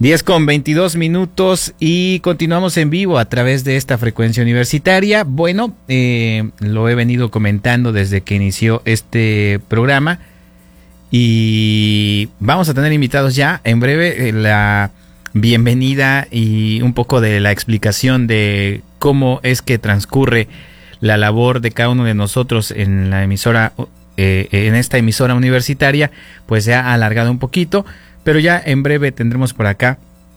10:22 y continuamos en vivo a través de esta frecuencia universitaria. Bueno, lo he venido comentando desde que inició este programa y vamos a tener invitados ya en breve. La bienvenida y un poco de la explicación de cómo es que transcurre la labor de cada uno de nosotros en la emisora, en esta emisora universitaria, pues se ha alargado un poquito. Pero ya en breve tendremos por acá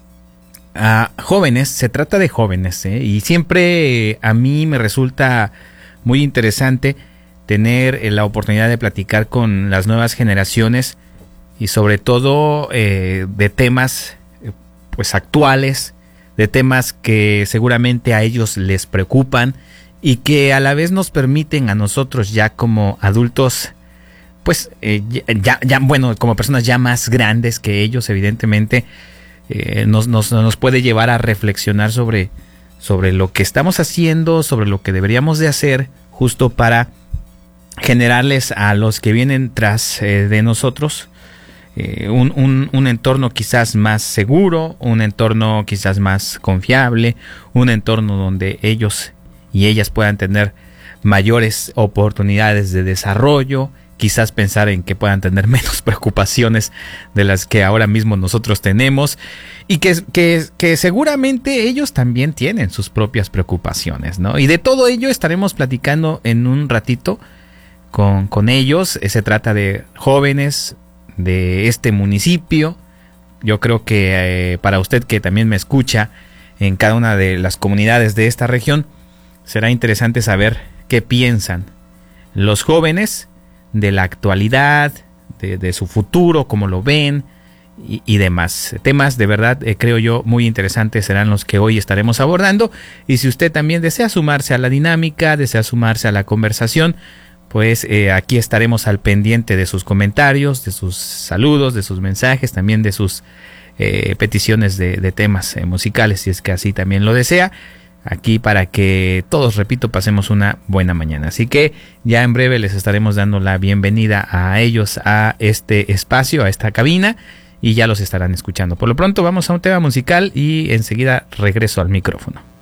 a jóvenes, se trata de jóvenes, y siempre a mí me resulta muy interesante tener la oportunidad de platicar con las nuevas generaciones y sobre todo de temas pues actuales, de temas que seguramente a ellos les preocupan y que a la vez nos permiten a nosotros ya como adultos, pues bueno, como personas ya más grandes que ellos, evidentemente, nos puede llevar a reflexionar sobre lo que estamos haciendo, sobre lo que deberíamos de hacer, justo para generarles a los que vienen tras de nosotros un entorno quizás más seguro, un entorno quizás más confiable, un entorno donde ellos y ellas puedan tener mayores oportunidades de desarrollo, quizás pensar en que puedan tener menos preocupaciones de las que ahora mismo nosotros tenemos y que seguramente ellos también tienen sus propias preocupaciones, ¿no? Y de todo ello estaremos platicando en un ratito con ellos. Se trata de jóvenes de este municipio. Yo creo que para usted que también me escucha en cada una de las comunidades de esta región, será interesante saber qué piensan los jóvenes de la actualidad, de su futuro, cómo lo ven y demás. Temas de verdad, creo yo, muy interesantes serán los que hoy estaremos abordando. Y si usted también desea sumarse a la dinámica, desea sumarse a la conversación, pues aquí estaremos al pendiente de sus comentarios, de sus saludos, de sus mensajes, también de sus peticiones de temas musicales, si es que así también lo desea. Aquí para que todos, repito, pasemos una buena mañana. Así que ya en breve les estaremos dando la bienvenida a ellos a este espacio, a esta cabina, y ya los estarán escuchando. Por lo pronto vamos a un tema musical y enseguida regreso al micrófono.